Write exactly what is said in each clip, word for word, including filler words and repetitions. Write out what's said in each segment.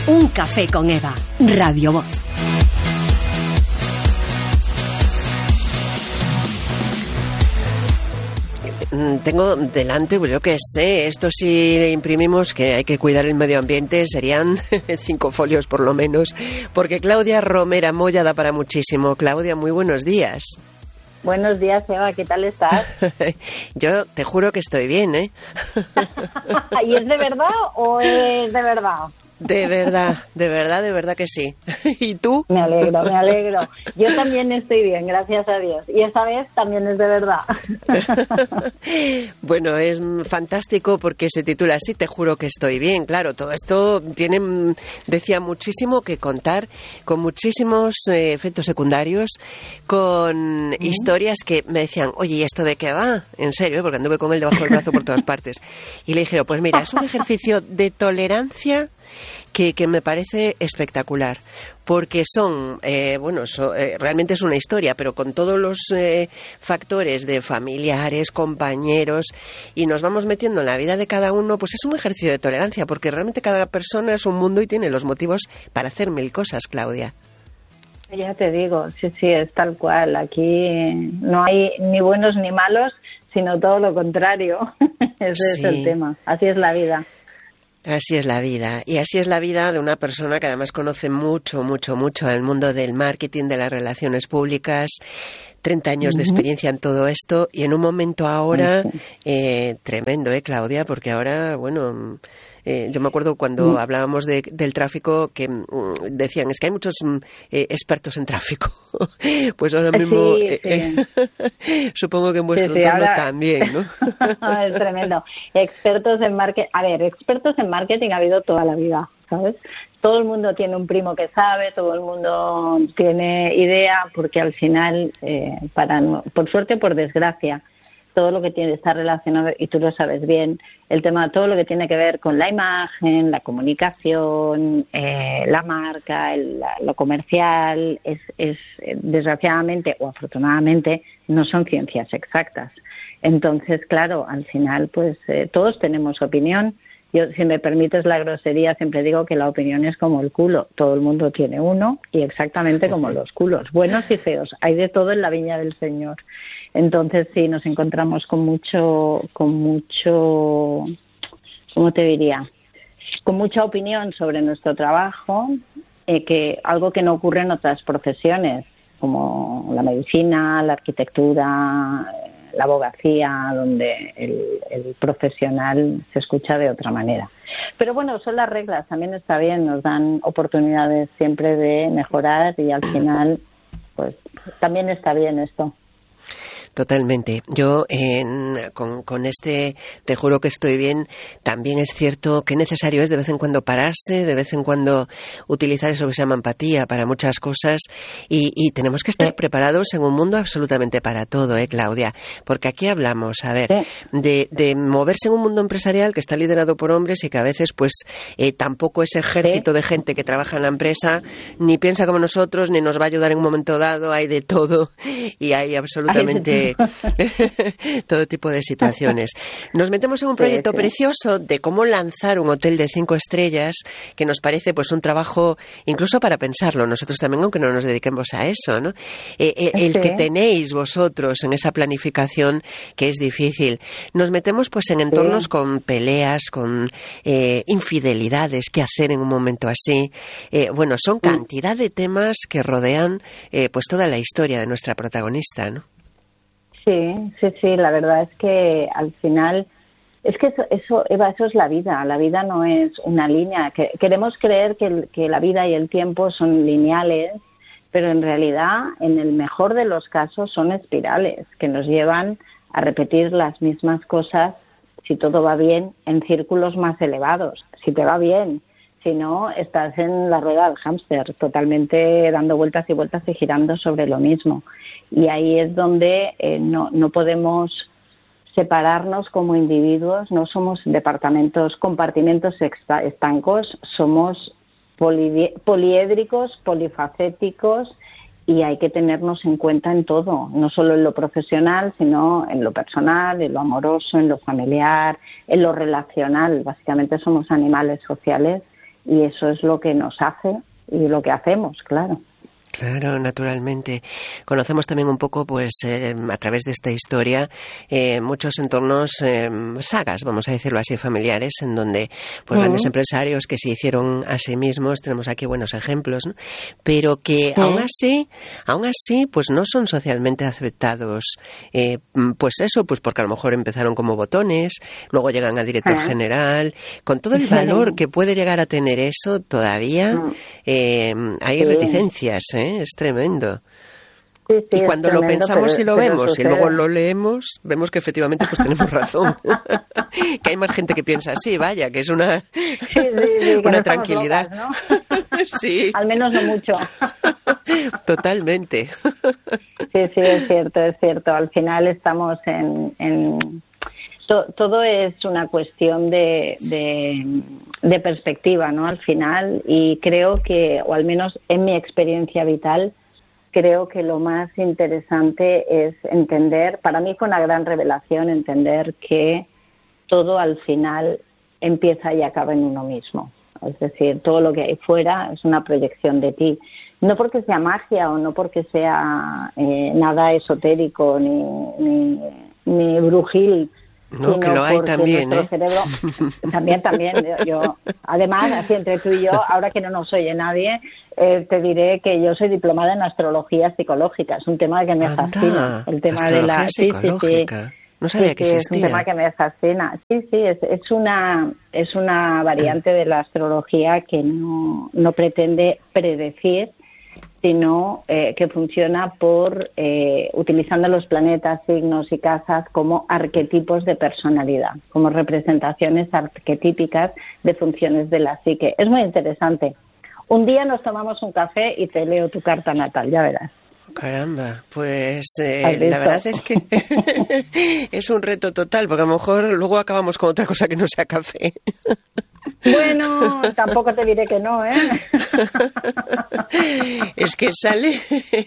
Un café con Eva, Radio Voz. Tengo delante, pues yo qué sé, esto si imprimimos que hay que cuidar el medio ambiente serían cinco folios por lo menos, porque Claudia Romera Moya da para muchísimo. Claudia, muy buenos días. Buenos días, Eva, ¿qué tal estás? Yo te juro que estoy bien, ¿eh? ¿Y es de verdad o es de verdad? De verdad, de verdad, de verdad que sí. ¿Y tú? Me alegro, me alegro. Yo también estoy bien, gracias a Dios. Y esta vez también es de verdad. Bueno, es fantástico porque se titula así, te juro que estoy bien. Claro, todo esto tiene, decía, muchísimo que contar, con muchísimos eh, efectos secundarios, con ¿Mm? historias que me decían, oye, ¿y esto de qué va? En serio, ¿eh? Porque anduve con él debajo del brazo por todas partes. Y le dije, pues mira, es un ejercicio de tolerancia Que, que me parece espectacular, porque son, eh, bueno, so, eh, realmente es una historia, pero con todos los eh, factores de familiares, compañeros, y nos vamos metiendo en la vida de cada uno, pues es un ejercicio de tolerancia, porque realmente cada persona es un mundo y tiene los motivos para hacer mil cosas, Claudia. Ya te digo, sí, sí, es tal cual. Aquí no hay ni buenos ni malos, sino todo lo contrario. Ese sí. Es el tema. Así es la vida. Así es la vida, y así es la vida de una persona que además conoce mucho, mucho, mucho el mundo del marketing, de las relaciones públicas, treinta años uh-huh. de experiencia en todo esto, y en un momento ahora uh-huh. eh, tremendo, ¿eh, Claudia? Porque ahora, bueno, eh, yo me acuerdo cuando uh-huh. hablábamos de, del tráfico que um, decían, es que hay muchos um, eh, expertos en tráfico. Pues ahora mismo, sí, sí. Eh, eh, supongo que en vuestro sí, sí, entorno ahora... también, ¿no? Es tremendo. Expertos en marketing, a ver, expertos en marketing ha habido toda la vida, ¿sabes? Todo el mundo tiene un primo que sabe, todo el mundo tiene idea, porque al final, eh, para por suerte, por desgracia, todo lo que tiene está relacionado, y tú lo sabes bien, el tema, todo lo que tiene que ver con la imagen, la comunicación, eh, la marca, el, la, lo comercial, es, es desgraciadamente o afortunadamente no son ciencias exactas. Entonces, claro, al final, pues eh, todos tenemos opinión. Yo, si me permites la grosería, siempre digo que la opinión es como el culo. Todo el mundo tiene uno y exactamente como los culos, buenos y feos. Hay de todo en la viña del Señor. Entonces, sí, nos encontramos con mucho, con mucho, ¿cómo te diría? Con mucha opinión sobre nuestro trabajo, eh, que algo que no ocurre en otras profesiones, como la medicina, la arquitectura, la abogacía, donde el, el profesional se escucha de otra manera. Pero bueno, son las reglas, también está bien, nos dan oportunidades siempre de mejorar y al final, pues también está bien esto. Totalmente. Yo en, con, con este te juro que estoy bien, también es cierto que necesario es de vez en cuando pararse, de vez en cuando utilizar eso que se llama empatía para muchas cosas y, y tenemos que estar preparados en un mundo absolutamente para todo, ¿eh, Claudia? Porque aquí hablamos, a ver, de, de moverse en un mundo empresarial que está liderado por hombres y que a veces pues eh, tampoco ese ejército de gente que trabaja en la empresa ni piensa como nosotros, ni nos va a ayudar en un momento dado, hay de todo y hay absolutamente todo tipo de situaciones. Nos metemos en un proyecto sí, sí. precioso de cómo lanzar un hotel de cinco estrellas que nos parece pues un trabajo incluso para pensarlo nosotros también, aunque no nos dediquemos a eso, ¿no? Eh, eh, el sí. que tenéis vosotros en esa planificación que es difícil. Nos metemos pues en entornos sí. con peleas, con eh, infidelidades, qué hacer en un momento así. Eh, bueno, son cantidad de temas que rodean eh, pues toda la historia de nuestra protagonista, ¿no? Sí, sí, sí, la verdad es que al final, es que eso, eso, Eva, eso es la vida, la vida no es una línea, que, queremos creer que, el, que la vida y el tiempo son lineales, pero en realidad, en el mejor de los casos, son espirales, que nos llevan a repetir las mismas cosas, si todo va bien, en círculos más elevados, si te va bien. Si no, estás en la rueda del hámster, totalmente dando vueltas y vueltas y girando sobre lo mismo. Y ahí es donde eh, no, no podemos separarnos como individuos, no somos departamentos, compartimentos estancos, somos poli, poliédricos, polifacéticos y hay que tenernos en cuenta en todo, no solo en lo profesional, sino en lo personal, en lo amoroso, en lo familiar, en lo relacional. Básicamente somos animales sociales. y eso es lo que nos hace y lo que hacemos, claro. Claro, naturalmente. Conocemos también un poco, pues, eh, a través de esta historia, eh, muchos entornos, eh, sagas, vamos a decirlo así, familiares, en donde, pues, uh-huh. grandes empresarios que se hicieron a sí mismos, tenemos aquí buenos ejemplos, ¿no? Pero que uh-huh. aún así, aún así, pues, no son socialmente aceptados. Eh, pues eso, pues, porque a lo mejor empezaron como botones, luego llegan a director uh-huh. general, con todo el valor que puede llegar a tener eso, todavía eh, hay sí. reticencias, ¿eh? Es tremendo. Sí, sí, y cuando tremendo, lo pensamos pero, y lo vemos sucede. y luego lo leemos, vemos que efectivamente pues tenemos razón. Que hay más gente que piensa así, vaya, que es una, sí, sí, sí, una no tranquilidad. Locas, ¿no? Sí. Al menos no mucho. Totalmente. Sí, sí, es cierto, es cierto. Al final estamos en... en... Todo es una cuestión de, de, de perspectiva, ¿no? Al final, y creo que, o al menos en mi experiencia vital, creo que lo más interesante es entender, para mí fue una gran revelación entender que todo al final empieza y acaba en uno mismo. Es decir, todo lo que hay fuera es una proyección de ti. No porque sea magia o no porque sea eh, nada esotérico ni, ni, ni brujil, no, que lo hay también, ¿eh? Cerebro, también, también. Yo, yo, además, así entre tú y yo, ahora que no nos oye nadie, eh, te diré que yo soy diplomada en astrología psicológica. Es un tema que me Anda, fascina. El tema astrología de la psicológica. Sí, sí, sí. No sabía sí, que sí, existía. Es un tema que me fascina. Sí, sí, es, es una es una variante de la astrología que no, no pretende predecir, sino eh, que funciona por eh, utilizando los planetas, signos y casas como arquetipos de personalidad, como representaciones arquetípicas de funciones de la psique. Es muy interesante. Un día nos tomamos un café y te leo tu carta natal, ya verás. Caramba, pues eh, la verdad es que es un reto total, porque a lo mejor luego acabamos con otra cosa que no sea café. Bueno, tampoco te diré que no, ¿eh? Es que sale,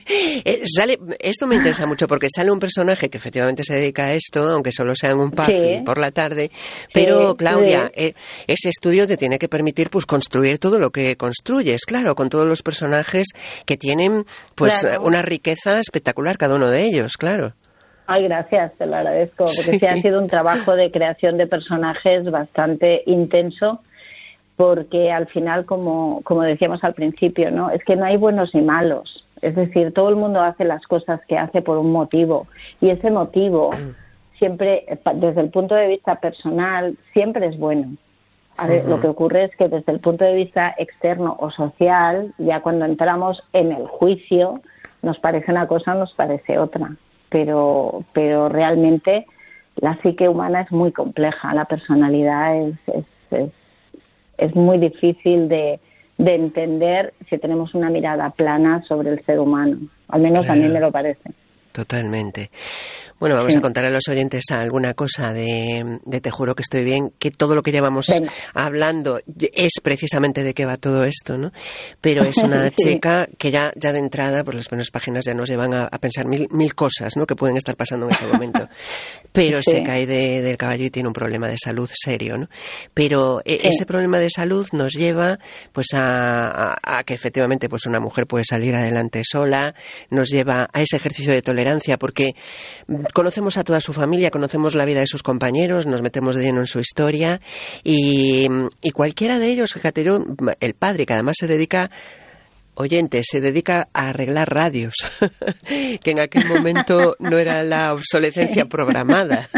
sale, esto me interesa mucho porque sale un personaje que efectivamente se dedica a esto, aunque solo sea en un pub sí. por la tarde, pero sí, Claudia, sí. Eh, ese estudio te tiene que permitir pues construir todo lo que construyes, claro, con todos los personajes que tienen pues claro. una riqueza espectacular cada uno de ellos, claro. Ay, gracias, te lo agradezco, porque sí. sí ha sido un trabajo de creación de personajes bastante intenso, porque al final, como, como decíamos al principio, ¿no? Es que no hay buenos ni malos. Es decir, todo el mundo hace las cosas que hace por un motivo, y ese motivo siempre, desde el punto de vista personal, siempre es bueno. A ver, uh-huh. Lo que ocurre es que desde el punto de vista externo o social, ya cuando entramos en el juicio, nos parece una cosa o nos parece otra. Pero, pero realmente la psique humana es muy compleja, la personalidad es, es, es, es muy difícil de, de entender si tenemos una mirada plana sobre el ser humano, al menos claro. A mí me lo parece. Totalmente. Bueno, vamos sí. a contar a los oyentes alguna cosa de, de Te juro que estoy bien, que todo lo que llevamos Venga. hablando es precisamente de qué va todo esto, ¿no? Pero es una sí. chica que ya, ya de entrada, por las primeras páginas ya nos llevan a, a pensar mil, mil cosas, ¿no? Que pueden estar pasando en ese momento. Pero sí. se cae de, del caballo y tiene un problema de salud serio, ¿no? Pero sí. ese problema de salud nos lleva, pues, a, a, a que efectivamente, pues, una mujer puede salir adelante sola, nos lleva a ese ejercicio de tolerancia, porque conocemos a toda su familia, conocemos la vida de sus compañeros, nos metemos de lleno en su historia y, y cualquiera de ellos, fíjate yo, el padre que además se dedica, oyente, se dedica a arreglar radios, que en aquel momento no era la obsolescencia programada,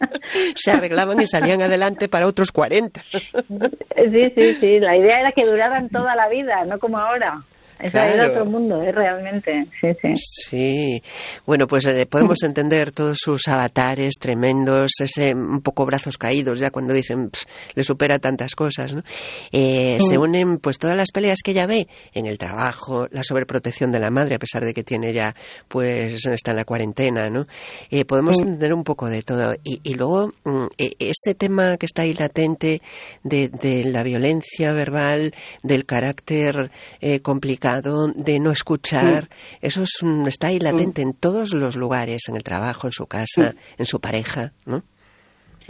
se arreglaban y salían adelante para otros cuarenta. Sí, sí, sí, la idea era que duraran toda la vida, no como ahora. Eso claro. Era otro mundo, ¿eh? Realmente, sí, sí. Sí, bueno, pues eh, podemos entender todos sus avatares tremendos, ese un poco brazos caídos, ya cuando dicen, pss, le supera tantas cosas, ¿no? Eh, sí. Se unen pues todas las peleas que ella ve en el trabajo, la sobreprotección de la madre, a pesar de que tiene ya, pues está en la cuarentena, ¿no? Eh, podemos sí. entender un poco de todo. Y, y luego, eh, ese tema que está ahí latente de, de la violencia verbal, del carácter eh, complicado, de no escuchar, sí. eso es, está ahí latente sí. en todos los lugares, en el trabajo, en su casa, sí. en su pareja, ¿no?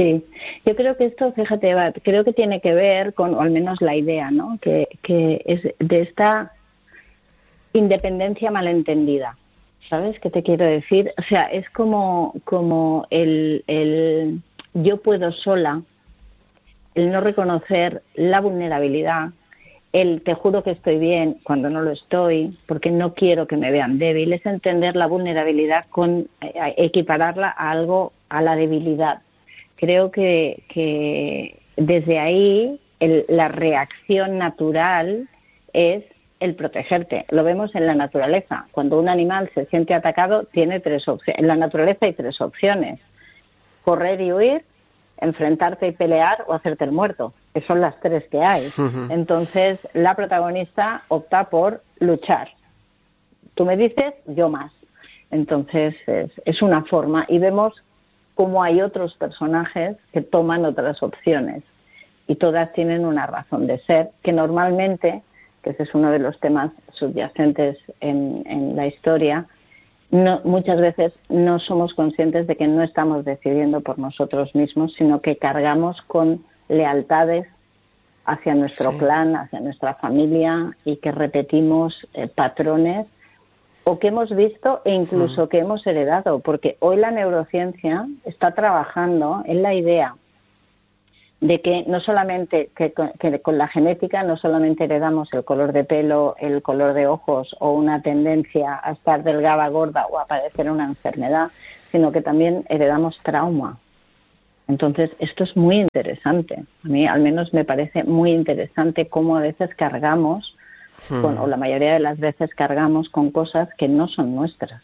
Sí, yo creo que esto, fíjate, va, creo que tiene que ver con, o al menos la idea, ¿no? Que, que es de esta independencia malentendida. ¿Sabes qué te quiero decir? O sea, es como, como el, el yo puedo sola, el no reconocer la vulnerabilidad, el te juro que estoy bien cuando no lo estoy, porque no quiero que me vean débil, es entender la vulnerabilidad con eh, equipararla a algo, a la debilidad. Creo que, que desde ahí el, la reacción natural es el protegerte. Lo vemos en la naturaleza. Cuando un animal se siente atacado, tiene tres opciones. En la naturaleza hay tres opciones: correr y huir, enfrentarte y pelear o hacerte el muerto. Que son las tres que hay. Uh-huh. Entonces, la protagonista opta por luchar. Tú me dices, yo más. Entonces, es, es una forma. Y vemos cómo hay otros personajes que toman otras opciones. Y todas tienen una razón de ser, que normalmente, que ese es uno de los temas subyacentes en, en la historia, no, muchas veces no somos conscientes de que no estamos decidiendo por nosotros mismos, sino que cargamos con lealtades hacia nuestro sí. clan, hacia nuestra familia, y que repetimos eh, patrones o que hemos visto e incluso mm. que hemos heredado, porque hoy la neurociencia está trabajando en la idea de que no solamente que, que con la genética no solamente heredamos el color de pelo, el color de ojos o una tendencia a estar delgada, gorda o a padecer una enfermedad, sino que también heredamos trauma. Entonces, esto es muy interesante. A mí, al menos, me parece muy interesante cómo a veces cargamos, hmm. con, o la mayoría de las veces cargamos con cosas que no son nuestras.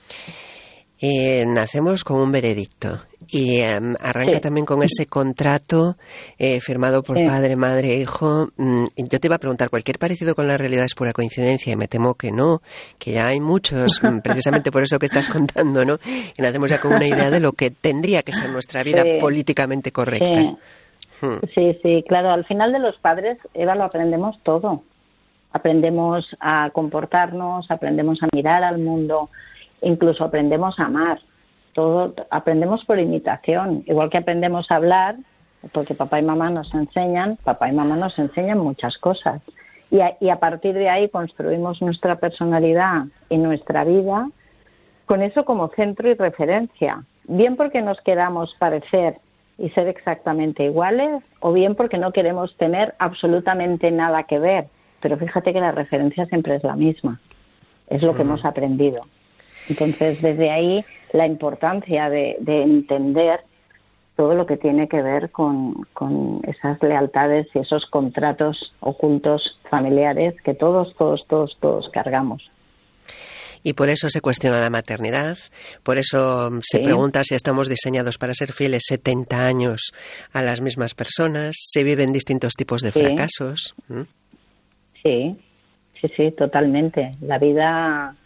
Eh, nacemos con un veredicto y eh, arranca sí. también con ese contrato eh, firmado por sí. padre, madre, hijo. Mm, yo te iba a preguntar, ¿cualquier parecido con la realidad es pura coincidencia? Y me temo que no, que ya hay muchos, precisamente por eso que estás contando, ¿no? Y nacemos ya con una idea de lo que tendría que ser nuestra vida sí. políticamente correcta. Sí. Hmm. sí, sí, claro. Al final de los padres, Eva, lo aprendemos todo. Aprendemos a comportarnos, aprendemos a mirar al mundo, incluso aprendemos a amar. Todo aprendemos por imitación, igual que aprendemos a hablar, porque papá y mamá nos enseñan, papá y mamá nos enseñan muchas cosas. Y a, y a partir de ahí construimos nuestra personalidad y nuestra vida con eso como centro y referencia. Bien porque nos queramos parecer y ser exactamente iguales, o bien porque no queremos tener absolutamente nada que ver. Pero fíjate que la referencia siempre es la misma. Es lo que uh-huh. hemos aprendido. Entonces, desde ahí, la importancia de, de entender todo lo que tiene que ver con, con esas lealtades y esos contratos ocultos familiares que todos, todos, todos, todos cargamos. Y por eso se cuestiona la maternidad, por eso se sí. pregunta si estamos diseñados para ser fieles setenta años a las mismas personas, se viven distintos tipos de sí. fracasos. ¿Mm? Sí, sí, sí, totalmente. La vida...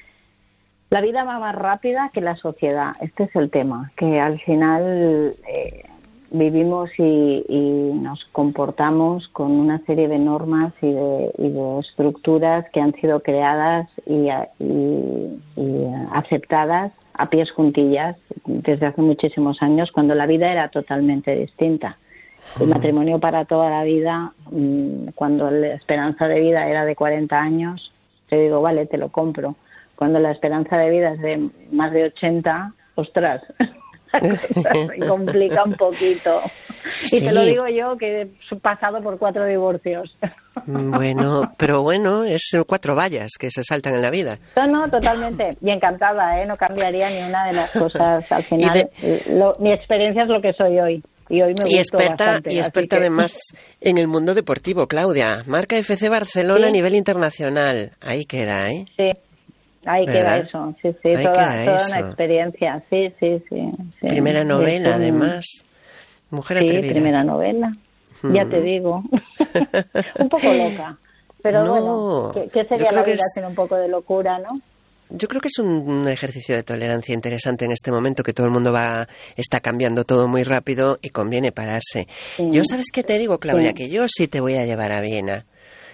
La vida va más rápida que la sociedad. Este es el tema, que al final eh, vivimos y, y nos comportamos con una serie de normas y de, y de estructuras que han sido creadas y, y, y aceptadas a pies juntillas desde hace muchísimos años, cuando la vida era totalmente distinta. El matrimonio para toda la vida, cuando la esperanza de vida era de cuarenta años, te digo, vale, te lo compro. Cuando la esperanza de vida es de más de ochenta, ostras, se complica un poquito. Sí. Y te lo digo yo, que he pasado por cuatro divorcios. Bueno, pero bueno, es cuatro vallas que se saltan en la vida. No, no, totalmente. Y encantada, ¿eh? No cambiaría ni una de las cosas. Al final, de... lo, mi experiencia es lo que soy hoy. Y hoy me y experta, bastante, y experta que... además en el mundo deportivo, Claudia. Marca F C Barcelona ¿Sí? a nivel internacional. Ahí queda, ¿eh? Sí. Ahí ¿verdad? Queda eso, sí, sí, Ahí toda, toda eso. una experiencia, sí, sí, sí. sí. Primera novela, un... además, mujer sí, atrevida. Sí, primera novela, hmm. ya te digo, un poco loca, pero no, bueno, ¿qué, qué sería la vida es... sin un poco de locura, no? Yo creo que es un ejercicio de tolerancia interesante en este momento, que todo el mundo va está cambiando todo muy rápido y conviene pararse. Sí. Yo, ¿sabes qué te digo, Claudia? Sí. Que yo sí te voy a llevar a Viena.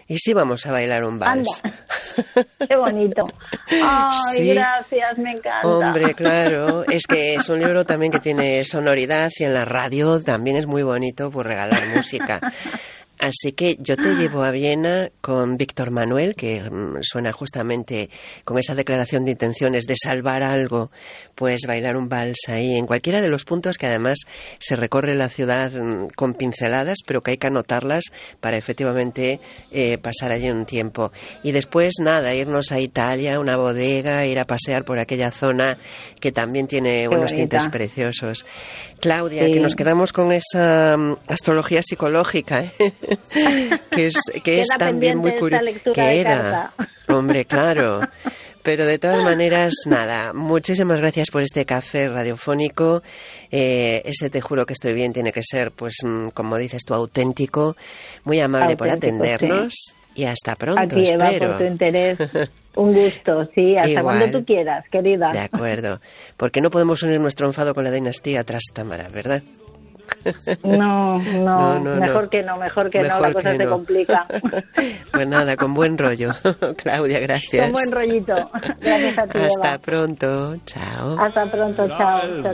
¿Y si vamos a bailar un vals? Anda. Qué bonito. Ay, Sí. gracias, me encanta. Hombre, claro, es que es un libro también que tiene sonoridad y en la radio también es muy bonito por regalar música. Así que yo te llevo a Viena con Víctor Manuel, que mm, suena justamente con esa declaración de intenciones de salvar algo, pues bailar un vals ahí, en cualquiera de los puntos que además se recorre la ciudad mm, con pinceladas, pero que hay que anotarlas para efectivamente eh, pasar allí un tiempo. Y después, nada, irnos a Italia, una bodega, ir a pasear por aquella zona que también tiene Qué unos bonita. tintes preciosos. Claudia, Sí. que nos quedamos con esa mm, astrología psicológica, ¿eh? que es, que es Queda también muy pendiente esta curioso. lectura de carta. Hombre, claro. Pero de todas maneras, nada, muchísimas gracias por este café radiofónico. Eh, ese te juro que estoy bien tiene que ser, pues, mm, como dices tú, auténtico. Muy amable por Auténtico, atendernos. sí. Y hasta pronto, A ti, Eva, espero. por tu interés. Un gusto, sí, hasta Igual. cuando tú quieras, querida. De acuerdo. Porque no podemos unir nuestro enfado con la dinastía Trastámara, ¿verdad? No, no, No, no, mejor no. que no, mejor que no, Mejor la cosa que se no. complica. Pues nada, con buen rollo. Claudia, gracias. Con buen rollito. Gracias a ti, Hasta Eva. pronto. Chao. Hasta pronto, chao. Chao.